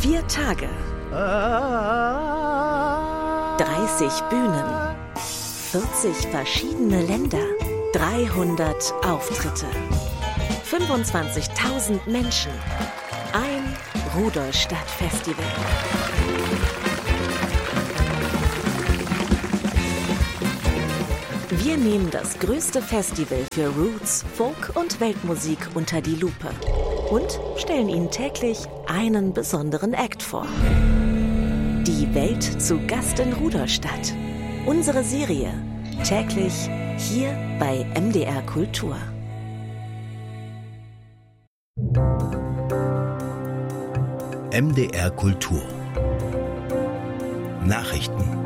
4 Tage, 30 Bühnen, 40 verschiedene Länder, 300 Auftritte, 25.000 Menschen, ein Rudolstadt-Festival. Wir nehmen das größte Festival für Roots, Folk und Weltmusik unter die Lupe und stellen Ihnen täglich einen besonderen Act vor. Die Welt zu Gast in Rudolstadt. Unsere Serie täglich hier bei MDR Kultur. MDR Kultur Nachrichten.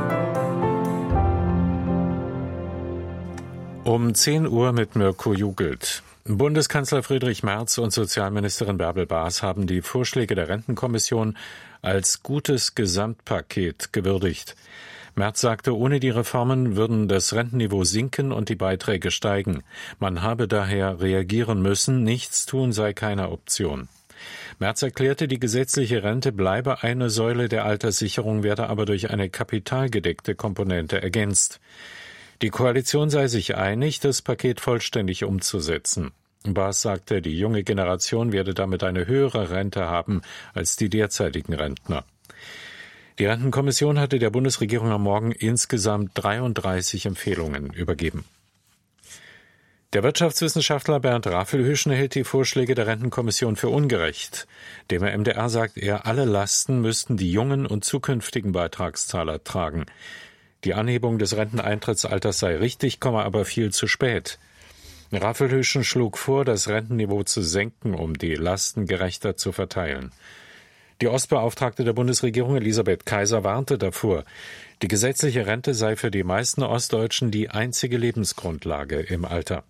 Um 10 Uhr mit Mirko Jugelt. Bundeskanzler Friedrich Merz und Sozialministerin Bärbel Baas haben die Vorschläge der Rentenkommission als gutes Gesamtpaket gewürdigt. Merz sagte, ohne die Reformen würden das Rentenniveau sinken und die Beiträge steigen. Man habe daher reagieren müssen, nichts tun sei keine Option. Merz erklärte, die gesetzliche Rente bleibe eine Säule der Alterssicherung, werde aber durch eine kapitalgedeckte Komponente ergänzt. Die Koalition sei sich einig, das Paket vollständig umzusetzen. Baas sagte, die junge Generation werde damit eine höhere Rente haben als die derzeitigen Rentner. Die Rentenkommission hatte der Bundesregierung am Morgen insgesamt 33 Empfehlungen übergeben. Der Wirtschaftswissenschaftler Bernd Rafelhüschen hält die Vorschläge der Rentenkommission für ungerecht. Dem MDR sagt er, alle Lasten müssten die jungen und zukünftigen Beitragszahler tragen. Die Anhebung des Renteneintrittsalters sei richtig, komme aber viel zu spät. Rafelhüschen schlug vor, das Rentenniveau zu senken, um die Lasten gerechter zu verteilen. Die Ostbeauftragte der Bundesregierung Elisabeth Kaiser warnte davor, die gesetzliche Rente sei für die meisten Ostdeutschen die einzige Lebensgrundlage im Alter.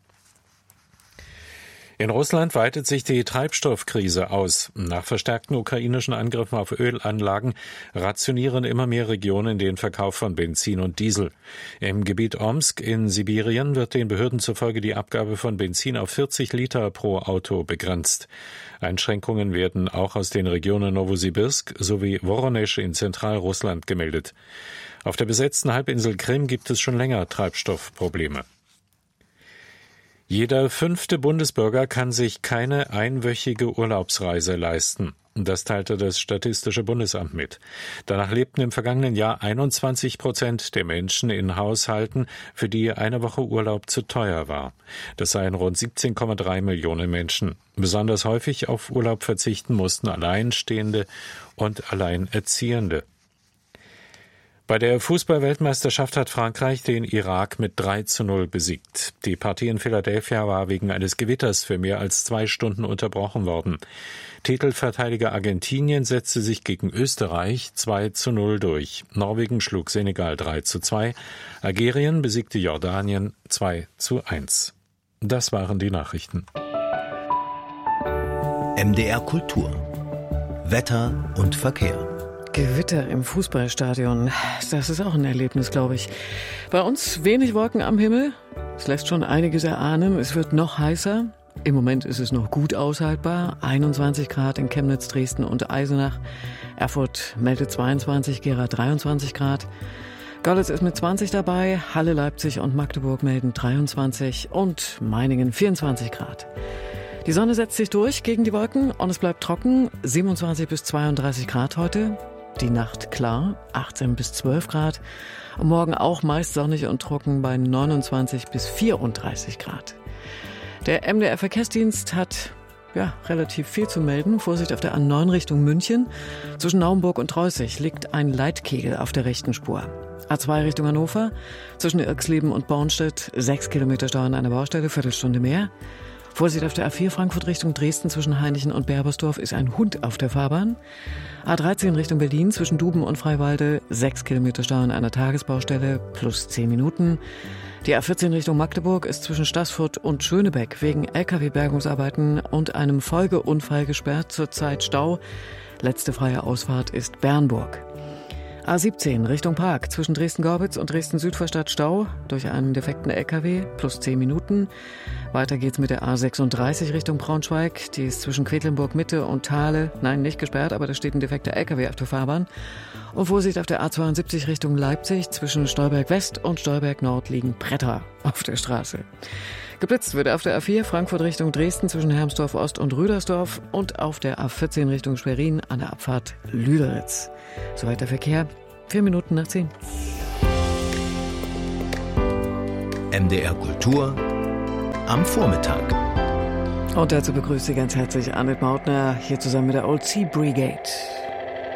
In Russland weitet sich die Treibstoffkrise aus. Nach verstärkten ukrainischen Angriffen auf Ölanlagen rationieren immer mehr Regionen den Verkauf von Benzin und Diesel. Im Gebiet Omsk in Sibirien wird den Behörden zufolge die Abgabe von Benzin auf 40 Liter pro Auto begrenzt. Einschränkungen werden auch aus den Regionen Nowosibirsk sowie Woronesch in Zentralrussland gemeldet. Auf der besetzten Halbinsel Krim gibt es schon länger Treibstoffprobleme. Jeder 5. Bundesbürger kann sich keine einwöchige Urlaubsreise leisten. Das teilte das Statistische Bundesamt mit. Danach lebten im vergangenen Jahr 21% der Menschen in Haushalten, für die eine Woche Urlaub zu teuer war. Das seien rund 17,3 Millionen Menschen. Besonders häufig auf Urlaub verzichten mussten Alleinstehende und Alleinerziehende. Bei der Fußball-Weltmeisterschaft hat Frankreich den Irak mit 3:0 besiegt. Die Partie in Philadelphia war wegen eines Gewitters für mehr als 2 Stunden unterbrochen worden. Titelverteidiger Argentinien setzte sich gegen Österreich 2:0 durch. Norwegen schlug Senegal 3:2. Algerien besiegte Jordanien 2:1. Das waren die Nachrichten. MDR Kultur Wetter und Verkehr. Gewitter im Fußballstadion, das ist auch ein Erlebnis, glaube ich. Bei uns wenig Wolken am Himmel, es lässt schon einiges erahnen, es wird noch heißer. Im Moment ist es noch gut aushaltbar, 21 Grad in Chemnitz, Dresden und Eisenach. Erfurt meldet 22, Gera 23 Grad. Görlitz ist mit 20 dabei, Halle, Leipzig und Magdeburg melden 23 und Meiningen 24 Grad. Die Sonne setzt sich durch gegen die Wolken und es bleibt trocken, 27 bis 32 Grad heute. Die Nacht klar, 18 bis 12 Grad. Und morgen auch meist sonnig und trocken bei 29 bis 34 Grad. Der MDR-Verkehrsdienst hat relativ viel zu melden. Vorsicht auf der A9 Richtung München. Zwischen Naumburg und Treußig liegt ein Leitkegel auf der rechten Spur. A2 Richtung Hannover. Zwischen Irxleben und Bornstedt 6 Kilometer Stau an einer Baustelle, Viertelstunde mehr. Vorsicht auf der A4 Frankfurt Richtung Dresden zwischen Hainichen und Berbersdorf ist ein Hund auf der Fahrbahn. A13 Richtung Berlin zwischen Duben und Freiwalde 6 Kilometer Stau an einer Tagesbaustelle plus 10 Minuten. Die A14 Richtung Magdeburg ist zwischen Staßfurt und Schönebeck wegen Lkw-Bergungsarbeiten und einem Folgeunfall gesperrt, zurzeit Stau. Letzte freie Ausfahrt ist Bernburg. A17 Richtung Park zwischen Dresden-Gorbitz und Dresden-Südvorstadt Stau durch einen defekten LKW plus 10 Minuten. Weiter geht's mit der A36 Richtung Braunschweig. Die ist zwischen Quedlinburg-Mitte und Thale. Nein, nicht gesperrt, aber da steht ein defekter LKW auf der Fahrbahn. Und Vorsicht auf der A72 Richtung Leipzig. Zwischen Stolberg-West und Stolberg-Nord liegen Bretter auf der Straße. Geblitzt wird auf der A4 Frankfurt Richtung Dresden zwischen Hermsdorf-Ost und Rüdersdorf und auf der A14 Richtung Schwerin an der Abfahrt Lüderitz. Soweit der Verkehr. 4 Minuten nach 10. MDR Kultur am Vormittag. Und dazu begrüßt Sie ganz herzlich Annette Mautner hier zusammen mit der Old Sea Brigade.